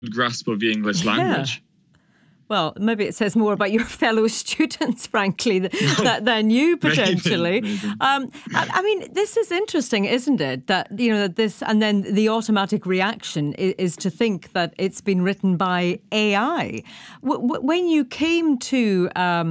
grasp of the English language. Well, maybe it says more about your fellow students, frankly, than you potentially. Maybe. I mean, this is interesting, isn't it? That that this, and then the automatic reaction is to think that it's been written by AI. When you came to,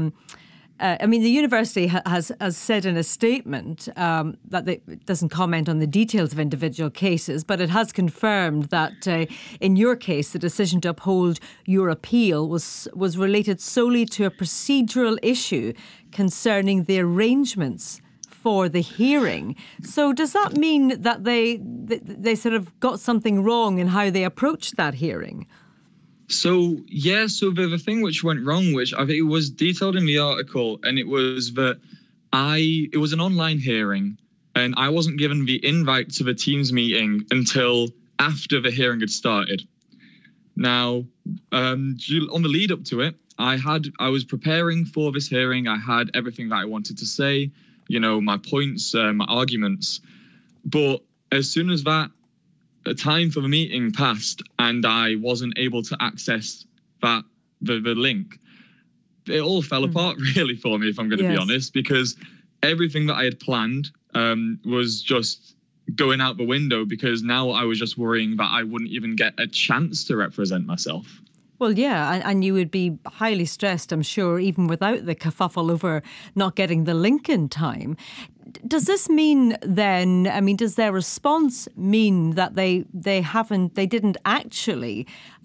I mean, the university has said in a statement that it doesn't comment on the details of individual cases, but it has confirmed that in your case, the decision to uphold your appeal was related solely to a procedural issue concerning the arrangements for the hearing. So does that mean that they sort of got something wrong in how they approached that hearing? So the thing which went wrong, which I think it was detailed in the article, and it was that it was an online hearing, and I wasn't given the invite to the Teams meeting until after the hearing had started. Now, on the lead up to it, I was preparing for this hearing. I had everything that I wanted to say, my points, my arguments. But as soon as the time for the meeting passed and I wasn't able to access the link, it all fell apart really for me, if I'm going to be honest, because everything that I had planned was just going out the window, because now I was just worrying that I wouldn't even get a chance to represent myself. Well, yeah, and you would be highly stressed, I'm sure, even without the kerfuffle over not getting the link in time. Does this mean then, I mean, does their response mean that they didn't actually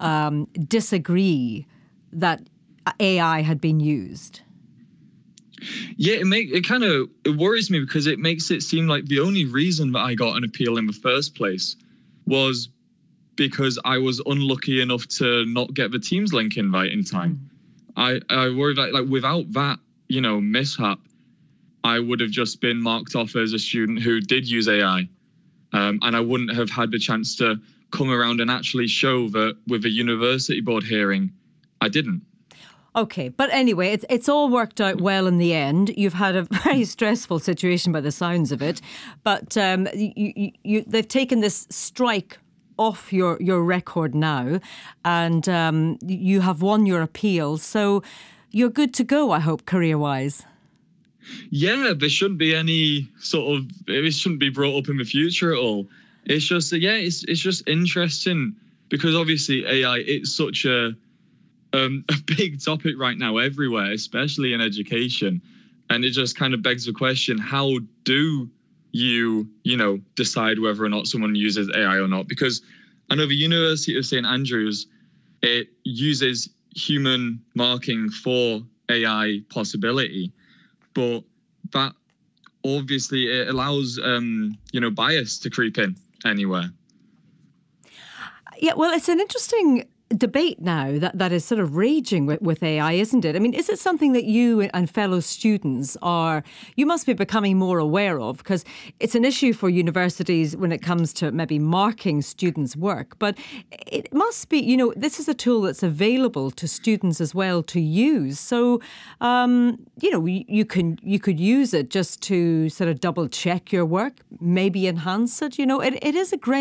disagree that AI had been used? Yeah, it worries me, because it makes it seem like the only reason that I got an appeal in the first place was because I was unlucky enough to not get the Teams link invite in time. I worry that like without that, mishap, I would have just been marked off as a student who did use AI. And I wouldn't have had the chance to come around and actually show that with the university board hearing, I didn't. Okay, but anyway, it's all worked out well in the end. You've had a very stressful situation by the sounds of it, but they've taken this strike off your record now, and you have won your appeal, so you're good to go, I hope, career-wise. Yeah, there shouldn't be any it shouldn't be brought up in the future at all. It's just, it's just interesting, because obviously AI, it's such a big topic right now everywhere, especially in education. And it just kind of begs the question, how do you decide whether or not someone uses AI or not? Because I know the University of St. Andrews, it uses human marking for AI possibility, but that obviously it allows bias to creep in anywhere. Yeah, well, it's an interesting debate now that is sort of raging with AI, isn't it? I mean, is it something that you and fellow students you must be becoming more aware of? Because it's an issue for universities when it comes to maybe marking students' work, but it must be, this is a tool that's available to students as well to use. So, you could use it just to sort of double check your work, maybe enhance it. It is a great